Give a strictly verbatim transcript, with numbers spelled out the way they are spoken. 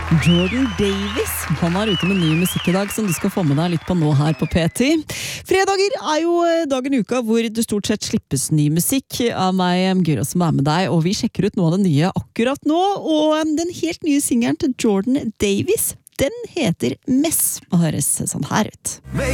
Jordan Davis, han er ute med ny musikk i dag som du skal få med deg litt på nå her på P ti. Fredager er jo dagen i uka hvor det stort sett slippes ny musikk av meg, Gyra, som er med deg, og vi sjekker ut noe av det nye akkurat nå, og den helt nye singeren til Jordan Davis, den heter Mess, og høres sånn her ut. Make